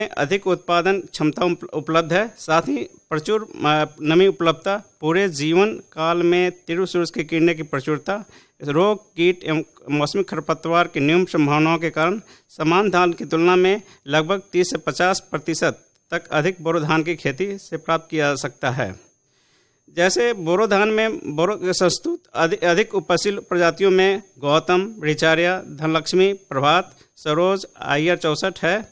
अधिक उत्पादन क्षमता उपलब्ध है। साथ ही प्रचुर नमी उपलब्धता, पूरे जीवन काल में तीव्र सूरज की किरणें की प्रचुरता, रोग कीट एवं मौसमी खरपतवार की न्यून संभावनाओं के कारण समान धान की तुलना में लगभग 30 से 50% तक अधिक बोरो धान की खेती से प्राप्त किया जा सकता है। जैसे बोरो धान में बोरो संस्तुत अधिक उपशील प्रजातियों में गौतम, रिचार्या, धनलक्ष्मी, प्रभात, सरोज, आयर 64 है।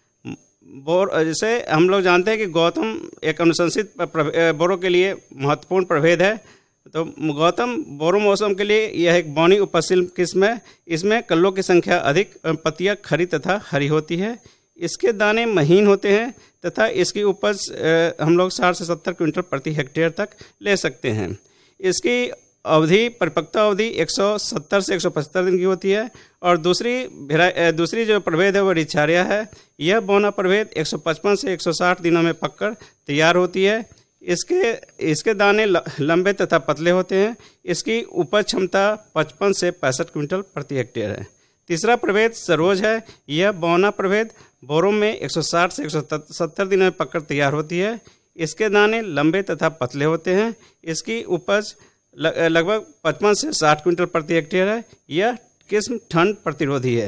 जैसे हम लोग जानते हैं कि गौतम एक अनुशंसित बोरो के लिए महत्वपूर्ण प्रभेद है। तो गौतम बोरो मौसम के लिए यह एक बौनी उपशील किस्म है। इसमें कल्लों की संख्या अधिक, पत्तियां खरी तथा हरी होती है। इसके दाने महीन होते हैं तथा इसकी उपज हम लोग 60 से 70 क्विंटल प्रति हेक्टेयर तक ले सकते हैं। इसकी परिपक्वता अवधि 170 से 175 दिन की होती है। और दूसरी जो प्रभेद है वो रिचार्या है। यह बौना प्रभेद 155 से 160 दिनों में पककर तैयार होती है। इसके दाने लंबे तथा पतले होते हैं। इसकी उपज क्षमता 55 से 65 क्विंटल प्रति हेक्टेयर है। तीसरा प्रभेद सरोज है। यह बौना प्रभेद बोरो में 160 से 170 दिनों में पककर तैयार होती है। इसके दाने लंबे तथा पतले होते हैं। इसकी उपज लगभग 55 से 60 क्विंटल प्रति हेक्टेयर है। यह किस्म ठंड प्रतिरोधी है।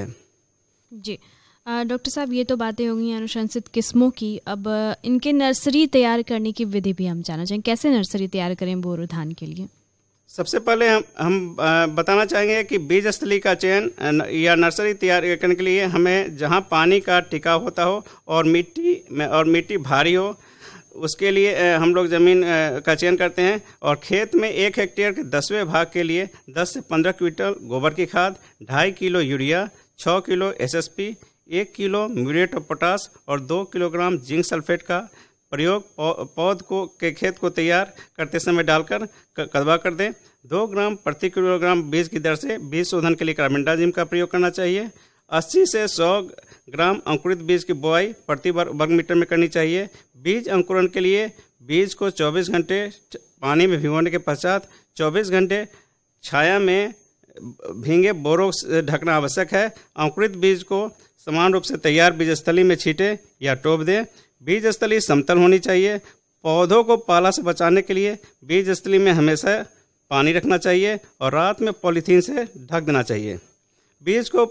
जी डॉक्टर साहब, ये तो बातें होंगी अनुशंसित किस्मों की। अब इनके नर्सरी तैयार करने की विधि भी हम जानना चाहेंगे। कैसे नर्सरी तैयार करें बोरो धान के लिए? सबसे पहले हम बताना चाहेंगे कि बीज स्थली का चयन या नर्सरी तैयार करने के लिए हमें जहां पानी का टिकाव होता हो और मिट्टी भारी हो, उसके लिए हम लोग ज़मीन का चयन करते हैं। और खेत में 1 हेक्टेयर के 10वें भाग के लिए 10 से 15 क्विंटल गोबर की खाद, 2.5 kilo urea, 6 kilo SSP, 1 kilo muriate of potash और 2 किलोग्राम जिंक सल्फेट का प्रयोग पौध के खेत को तैयार करते समय डालकर कदवा कर दें। 2 ग्राम प्रति किलोग्राम बीज की दर से बीज शोधन के लिए कार्बेंडाजिम का प्रयोग करना चाहिए। 80 से 100 ग्राम अंकुरित बीज की बुआई प्रति वर्ग मीटर में करनी चाहिए। बीज अंकुरण के लिए बीज को 24 घंटे पानी में भिगोने के पश्चात 24 घंटे छाया में भींगे बोरो से ढकना आवश्यक है। अंकुरित बीज को समान रूप से तैयार बीज स्थली में छींटे या टोप दें। बीज स्थली समतल होनी चाहिए। पौधों को पाला से बचाने के लिए बीज स्थली में हमेशा पानी रखना चाहिए और रात में पॉलीथीन से ढक देना चाहिए। बीज को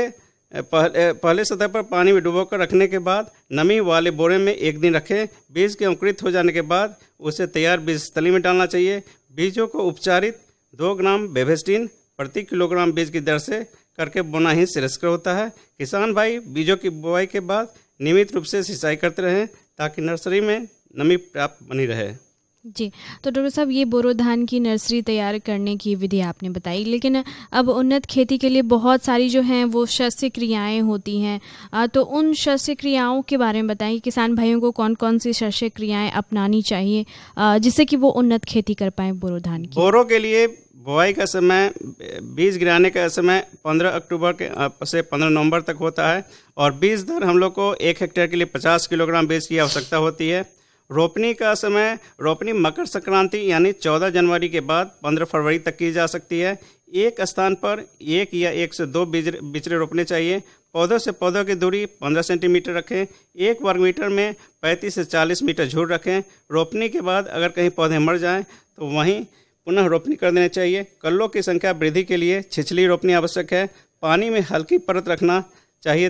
पहले सतह पर पानी में डुबोकर रखने के बाद नमी वाले बोरे में 1 दिन रखें। बीज के अंकुरित हो जाने के बाद उसे तैयार बीज स्थली में डालना चाहिए। बीजों को उपचारित 2 ग्राम बेवेस्टिन प्रति किलोग्राम बीज की दर से करके बोना ही श्रेयस्कर होता है। किसान भाई बीजों की बुआई के बाद नियमित रूप से सिंचाई करते रहें ताकि नर्सरी में नमी प्राप्त बनी रहे। जी, तो डॉक्टर साहब, ये बोरो धान की नर्सरी तैयार करने की विधि आपने बताई, लेकिन अब उन्नत खेती के लिए बहुत सारी जो हैं वो शस्य क्रियाएँ होती हैं। तो उन शस्य क्रियाओं के बारे में बताएं कि किसान भाइयों को कौन कौन सी शस्य क्रियाएँ अपनानी चाहिए जिससे कि वो उन्नत खेती कर पाएँ बोरो धान की। बोरो के लिए बुआई का समय, बीज गिराने का समय 15 अक्टूबर से 15 नवंबर तक होता है। और बीज दर हम लोग को 1 हेक्टेयर के लिए 50 किलोग्राम बीज की आवश्यकता होती है। रोपनी का समय, रोपनी मकर संक्रांति यानी 14 जनवरी के बाद 15 फरवरी तक की जा सकती है। एक स्थान पर 1 या 1 से 2 बिचड़े रोपने चाहिए। पौधों से पौधों की दूरी 15 सेंटीमीटर रखें। 1 वर्ग मीटर में 35 से 40 मीटर झूठ रखें। रोपनी के बाद अगर कहीं पौधे मर जाएं तो वहीं पुनः रोपनी कर देनी चाहिए। कल्लों की संख्या वृद्धि के लिए छिछली रोपनी आवश्यक है। पानी में हल्की परत रखना चाहिए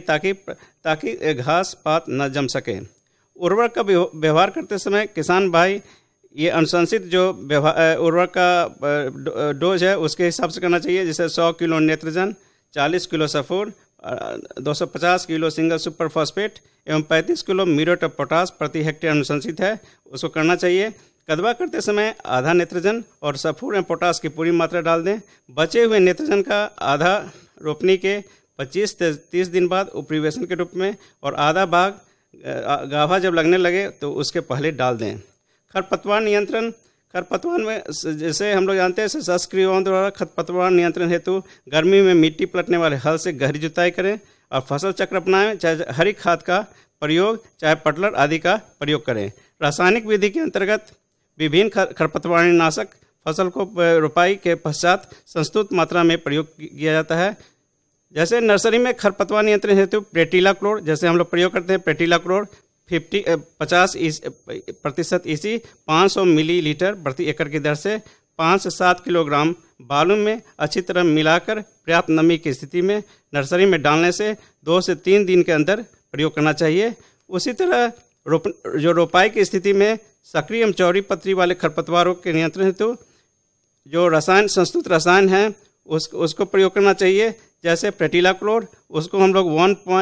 ताकि घास पात न जम सके। उर्वरक का व्यवहार करते समय किसान भाई ये अनुशंसित जो उर्वरक का डोज है उसके हिसाब से करना चाहिए। जैसे 100 किलो नेत्रजन, 40 kilo sulphur, 250 kilo single super phosphate एवं 35 किलो म्यूरेट ऑफ पोटास प्रति हेक्टेयर अनुशंसित है, उसको करना चाहिए। कदवा करते समय आधा नेत्रजन और सल्फर एवं पोटास की पूरी मात्रा डाल दें। बचे हुए नेत्रजन का आधा रोपनी के 25 से 30 दिन बाद उपरिवेशन के रूप में और आधा भाग गाभा जब लगने लगे तो उसके पहले डाल दें। खरपतवार नियंत्रण, खरपतवार में जैसे हम लोग जानते हैं सशस्त्र क्रियाओं द्वारा खरपतवार नियंत्रण हेतु गर्मी में मिट्टी पलटने वाले हल से गहरी जुताई करें और फसल चक्र अपनाएं। चाहे हरी खाद का प्रयोग, चाहे पटलर आदि का प्रयोग करें। रासायनिक विधि के अंतर्गत विभिन्न खरपतवारनाशक फसल को रोपाई के पश्चात संस्तुत मात्रा में प्रयोग किया जाता है। जैसे नर्सरी में खरपतवार नियंत्रण हेतु प्रेटिलाक्लोर, जैसे हम लोग प्रयोग करते हैं प्रेटिलाक्लोर 50% ईसी 500 मिलीलीटर प्रति एकड़ की दर से 5 से 7 किलोग्राम बालू में अच्छी तरह मिलाकर पर्याप्त नमी की स्थिति में नर्सरी में डालने से 2 से 3 दिन के अंदर प्रयोग करना चाहिए। उसी तरह रोपाई की स्थिति में सक्रिय एवं चौड़ी पत्ती वाले खरपतवारों के नियंत्रण हेतु जो संस्तुत रसायन है उसको प्रयोग करना चाहिए। जैसे प्रेटिलाक्लोर, उसको हम लोग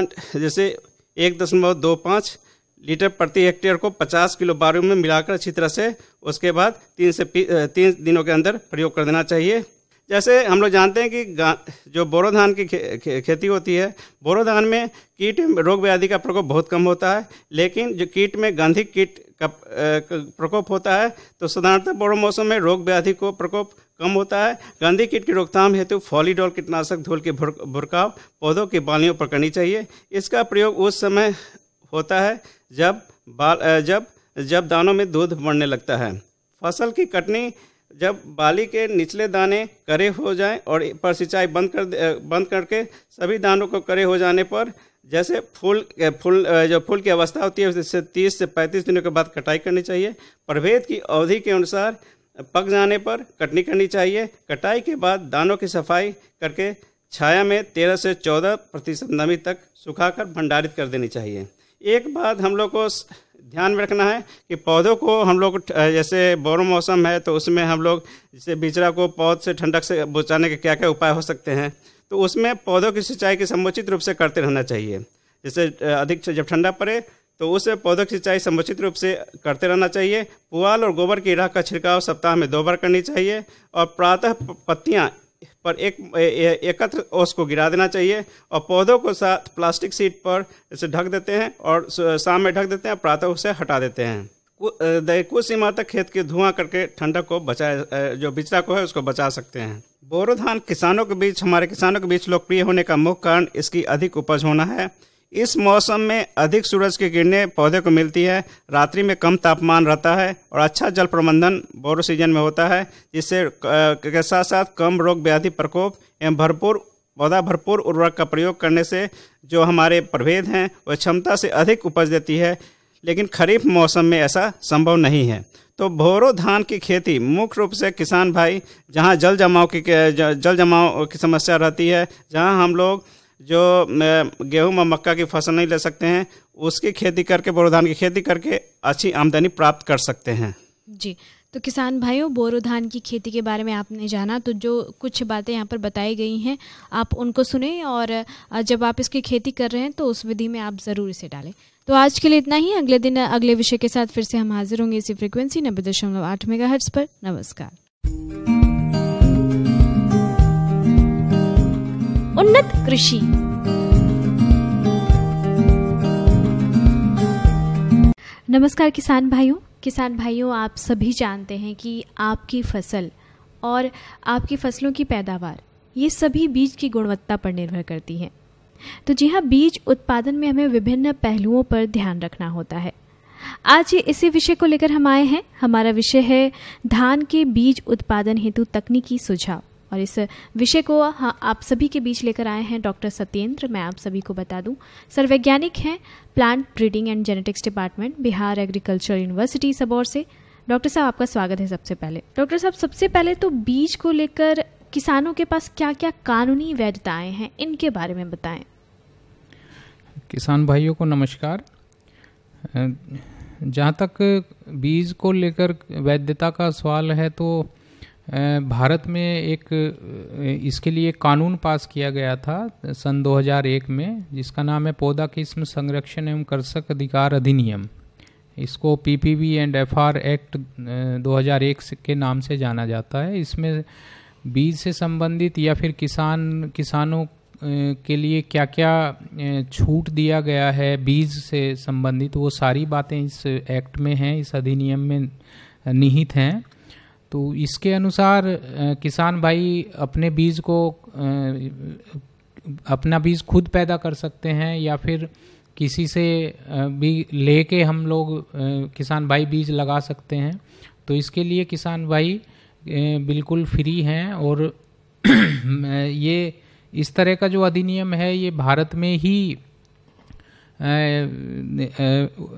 1.25 लीटर प्रति हेक्टेयर को 50 किलो बालू में मिलाकर अच्छी तरह से उसके बाद 3 दिनों के अंदर प्रयोग कर देना चाहिए। जैसे हम लोग जानते हैं कि जो बोरो धान की खेती होती है, बोरो धान में कीट रोग व्याधि का प्रकोप बहुत कम होता है, लेकिन जो कीट में गंधी कीट का प्रकोप होता है तो साधारणतः बोरो मौसम में रोग व्याधि को प्रकोप कम होता है। गंधी कीट की रोकथाम हेतु फॉलीडॉल कीटनाशक धूल के भुरकाव पौधों की बालियों पर करनी चाहिए। इसका प्रयोग उस समय होता है जब दानों में दूध बढ़ने लगता है। फसल की कटनी जब बाली के निचले दाने करे हो जाएं और पर सिंचाई बंद करके सभी दानों को करे हो जाने पर, जैसे फूल की अवस्था होती है उससे 30 से 35 दिनों के बाद कटाई करनी चाहिए। प्रभेद की अवधि के अनुसार पक जाने पर कटनी करनी चाहिए। कटाई के बाद दानों की सफाई करके छाया में 13 से 14% नमी तक सुखाकर भंडारित कर देनी चाहिए। एक बात हम लोग को ध्यान में रखना है कि पौधों को हम लोग जैसे बोरो मौसम है तो उसमें हम लोग जैसे बिचड़ा को पौध से ठंडक से बचाने के क्या क्या उपाय हो सकते हैं, तो उसमें पौधों की सिंचाई की समुचित रूप से करते रहना चाहिए। जैसे अधिक जब ठंडा पड़े तो उस पौधों की सिंचाई समुचित रूप से करते रहना चाहिए। पुआल और गोबर की राख का छिड़काव सप्ताह में 2 बार करनी चाहिए और प्रातः पत्तियाँ पर एकत्र ओस को गिरा देना चाहिए और पौधों को साथ प्लास्टिक शीट पर इसे ढक देते हैं और शाम में ढक देते हैं, प्रातः उसे हटा देते हैं। कुछ सीमा तक खेत की धुआं करके ठंडक को जो बिचड़ा को है उसको बचा सकते हैं। बोरो धान हमारे किसानों के बीच लोकप्रिय होने का मुख्य कारण इसकी अधिक उपज होना है। इस मौसम में अधिक सूरज की किरणें पौधे को मिलती है, रात्रि में कम तापमान रहता है और अच्छा जल प्रबंधन बोरो सीजन में होता है, जिससे के साथ साथ कम रोग व्याधि प्रकोप एवं भरपूर उर्वरक का प्रयोग करने से जो हमारे प्रभेद हैं वह क्षमता से अधिक उपज देती है। लेकिन खरीफ मौसम में ऐसा संभव नहीं है। तो बोरो धान की खेती मुख्य रूप से किसान भाई जहाँ जल जमाव की समस्या रहती है, जहाँ हम लोग जो गेहूं और मक्का की फसल नहीं ले सकते हैं, उसकी खेती करके बोरो धान की खेती करके अच्छी आमदनी प्राप्त कर सकते हैं। जी, तो किसान भाइयों, बोरो धान की खेती के बारे में आपने जाना, तो जो कुछ बातें यहाँ पर बताई गई हैं आप उनको सुने और जब आप इसकी खेती कर रहे हैं तो उस विधि में आप ज़रूर इसे डालें। तो आज के लिए इतना ही। अगले दिन अगले विषय के साथ फिर से हम हाजिर होंगे इसी फ्रिक्वेंसी 90.8 मेगाहर्ट्ज पर। नमस्कार। उन्नत कृषि। नमस्कार किसान भाइयों, आप सभी जानते हैं कि आपकी फसल और आपकी फसलों की पैदावार ये सभी बीज की गुणवत्ता पर निर्भर करती हैं। तो जी हाँ, बीज उत्पादन में हमें विभिन्न पहलुओं पर ध्यान रखना होता है। आज इसी विषय को लेकर हम आए हैं। हमारा विषय है धान के बीज उत्पादन हेतु तकनीकी सुझाव, और इस विषय को आप सभी के बीच लेकर आए हैं डॉक्टर सत्येंद्र। मैं आप सभी को बता दूं, सर वैज्ञानिक हैं plant breeding and genetics department, Bihar agriculture university Sabour से। डॉक्टर साहब, आपका स्वागत है। सबसे पहले डॉक्टर साहब, सबसे पहले तो बीज को लेकर किसानों के पास क्या क्या कानूनी वैधताएं हैं, इनके बारे में बताएं। किसान भाइयों को नमस्कार। जहाँ तक बीज को लेकर वैधता का सवाल है तो भारत में इसके लिए कानून पास किया गया था सन 2001 में, जिसका नाम है पौधा किस्म संरक्षण एवं कृषक अधिकार अधिनियम। इसको PPV एंड FR एक्ट 2001 के नाम से जाना जाता है। इसमें बीज से संबंधित या फिर किसानों के लिए क्या क्या छूट दिया गया है बीज से संबंधित, वो सारी बातें इस एक्ट में हैं, इस अधिनियम में निहित हैं। तो इसके अनुसार किसान भाई अपने अपना बीज खुद पैदा कर सकते हैं या फिर किसी से भी लेके हम लोग किसान भाई बीज लगा सकते हैं। तो इसके लिए किसान भाई बिल्कुल फ्री हैं और ये इस तरह का जो अधिनियम है ये भारत में ही